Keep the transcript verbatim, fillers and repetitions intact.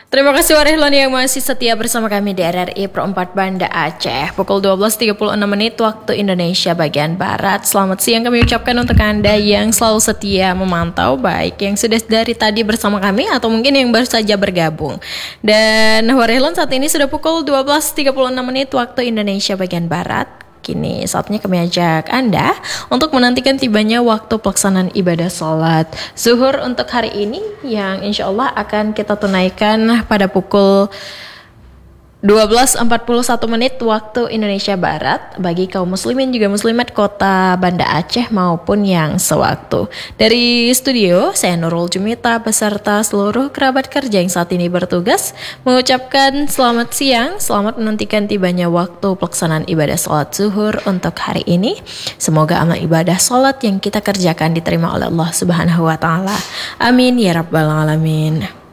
Terima kasih Warahlan yang masih setia bersama kami di R R I Pro empat Banda Aceh. Pukul dua belas tiga puluh enam menit waktu Indonesia bagian Barat. Selamat siang kami ucapkan untuk Anda yang selalu setia memantau, baik yang sudah dari tadi bersama kami atau mungkin yang baru saja bergabung. Dan Warahlan saat ini sudah pukul dua belas tiga puluh enam menit waktu Indonesia bagian Barat. Kini saatnya kami ajak Anda untuk menantikan tibanya waktu pelaksanaan ibadah sholat zuhur untuk hari ini yang insya Allah akan kita tunaikan pada pukul dua belas empat puluh satu menit waktu Indonesia Barat bagi kaum muslimin juga muslimat kota Banda Aceh maupun yang sewaktu. Dari studio, saya Nurul Jumita beserta seluruh kerabat kerja yang saat ini bertugas mengucapkan selamat siang, selamat menantikan tibanya waktu pelaksanaan ibadah sholat zuhur untuk hari ini. Semoga amal ibadah sholat yang kita kerjakan diterima oleh Allah Subhanahu wa Ta'ala. Amin ya Rabbal Alamin.